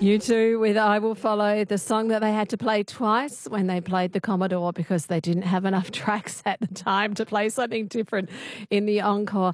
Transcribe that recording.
U2 with I Will Follow, the song that they had to play twice when they played the Commodore because they didn't have enough tracks at the time to play something different in the encore.